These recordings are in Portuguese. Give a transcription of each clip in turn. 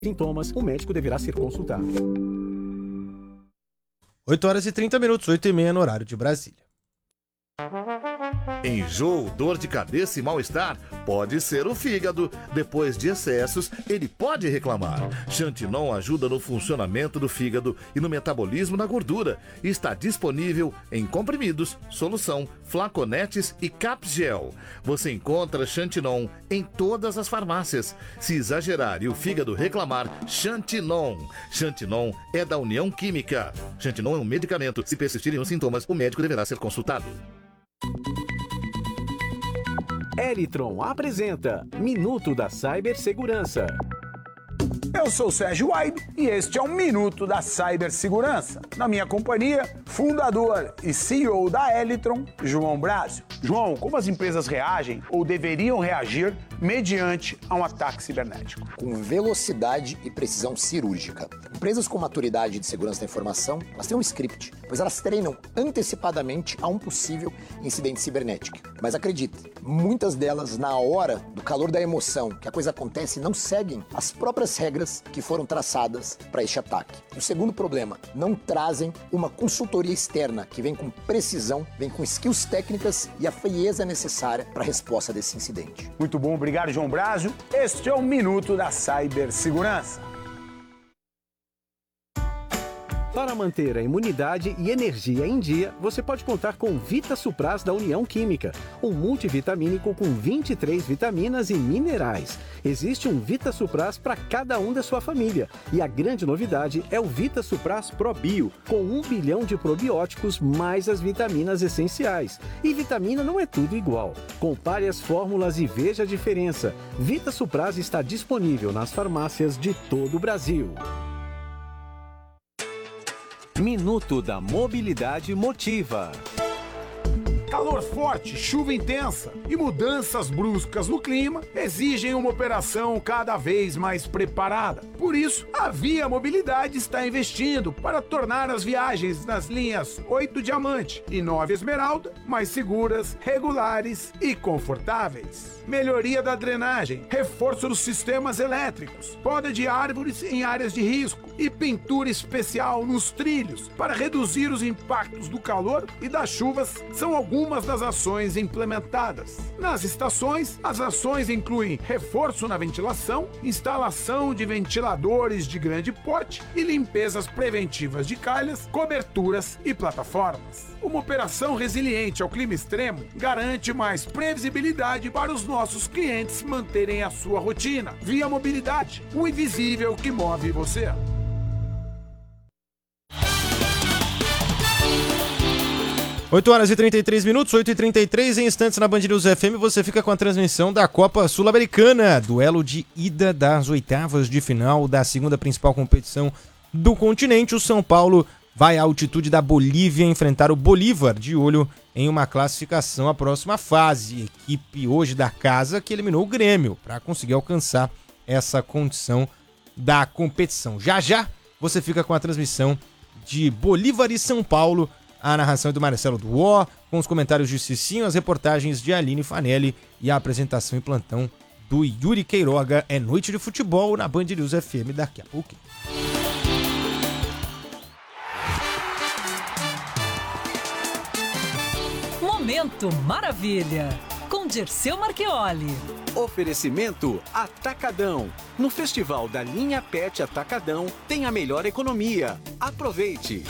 sintomas, o médico deverá ser consultado. 8h30, 8h30 no horário de Brasília. Enjoo, dor de cabeça e mal-estar? Pode ser o fígado. Depois de excessos, ele pode reclamar. Xantinon ajuda no funcionamento do fígado e no metabolismo da gordura. Está disponível em comprimidos, solução, flaconetes e capgel. Você encontra Xantinon em todas as farmácias. Se exagerar e o fígado reclamar, Xantinon. Xantinon é da União Química. Xantinon é um medicamento. Se persistirem os sintomas, o médico deverá ser consultado. Elitron apresenta Minuto da Cibersegurança. Eu sou o Sérgio Waido e este é um Minuto da Cibersegurança. Na minha companhia, fundador e CEO da Elitron, João Brásio. João, como as empresas reagem ou deveriam reagir mediante a um ataque cibernético? Com velocidade e precisão cirúrgica. Empresas com maturidade de segurança da informação, elas têm um script, pois elas treinam antecipadamente a um possível incidente cibernético. Mas acredite, muitas delas, na hora do calor da emoção que a coisa acontece, não seguem as próprias regras que foram traçadas para este ataque. E o segundo problema, não trazem uma consultoria externa que vem com precisão, vem com skills técnicas e a frieza necessária para a resposta desse incidente. Muito bom, obrigado, João Brásio. Este é o Minuto da Cibersegurança. Para manter a imunidade e energia em dia, você pode contar com Vita Supras da União Química, um multivitamínico com 23 vitaminas e minerais. Existe um Vita Supras para cada um da sua família. E a grande novidade é o Vita Supras Pro Bio, com 1 bilhão de probióticos mais as vitaminas essenciais. E vitamina não é tudo igual. Compare as fórmulas e veja a diferença. Vita Supras está disponível nas farmácias de todo o Brasil. Minuto da Mobilidade Motiva. Calor forte, chuva intensa e mudanças bruscas no clima exigem uma operação cada vez mais preparada. Por isso, a Via Mobilidade está investindo para tornar as viagens nas linhas 8 Diamante e 9 Esmeralda mais seguras, regulares e confortáveis. Melhoria da drenagem, reforço dos sistemas elétricos, poda de árvores em áreas de risco e pintura especial nos trilhos para reduzir os impactos do calor e das chuvas são algumas das ações implementadas. Nas estações, as ações incluem reforço na ventilação, instalação de ventiladores de grande porte e limpezas preventivas de calhas, coberturas e plataformas. Uma operação resiliente ao clima extremo garante mais previsibilidade para os nossos clientes manterem a sua rotina. Via Mobilidade, o invisível que move você. Oito horas e 33 minutos, 8h33, em instantes na Band News FM, você fica com a transmissão da Copa Sul-Americana, duelo de ida das oitavas de final da segunda principal competição do continente. O São Paulo vai à altitude da Bolívia enfrentar o Bolívar, de olho em uma classificação à próxima fase. Equipe hoje da casa que eliminou o Grêmio para conseguir alcançar essa condição da competição. Já já você fica com a transmissão de Bolívar e São Paulo, a narração é do Marcelo Duó, com os comentários de Cicinho, as reportagens de Aline Fanelli e a apresentação em plantão do Yuri Queiroga. É noite de futebol na Band News FM daqui a pouco. Momento Maravilha, com Dirceu Marchioli. Oferecimento Atacadão. No Festival da Linha Pet Atacadão tem a melhor economia. Aproveite!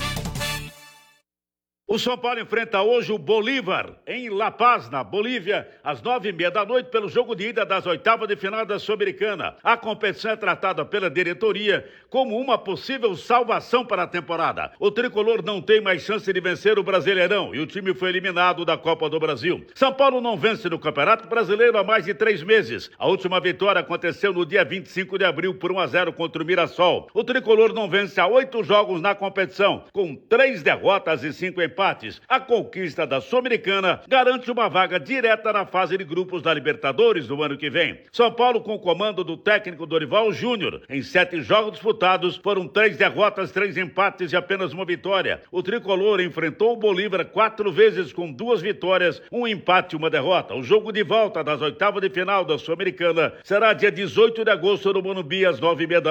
O São Paulo enfrenta hoje o Bolívar, em La Paz, na Bolívia, às 9h30 pelo jogo de ida das oitavas de final da Sul-Americana. A competição é tratada pela diretoria como uma possível salvação para a temporada. O tricolor não tem mais chance de vencer o Brasileirão e o time foi eliminado da Copa do Brasil. São Paulo não vence no Campeonato Brasileiro há mais de 3 meses. A última vitória aconteceu no dia 25 de abril por 1-0 contra o Mirassol. O tricolor não vence há 8 jogos na competição, com 3 derrotas e 5 empates. empates. A conquista da Sul-Americana garante uma vaga direta na fase de grupos da Libertadores do ano que vem. São Paulo, com o comando do técnico Dorival Júnior, em 7 jogos disputados, foram 3 derrotas, 3 empates e apenas uma vitória. O tricolor enfrentou o Bolívar 4 vezes com 2 vitórias, 1 empate e 1 derrota. O jogo de volta das oitavas de final da Sul-Americana será dia 18 de agosto no Morumbi, às 9h30